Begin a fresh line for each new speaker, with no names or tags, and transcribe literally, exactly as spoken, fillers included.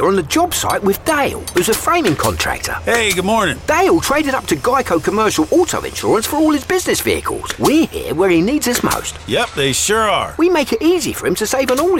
here on the job site with Dale, who's a framing contractor.
Hey, good morning.
Dale traded up to Geico Commercial Auto Insurance for all his business vehicles. We're here where he needs us most.
Yep, they sure are.
We make it easy for him to save on all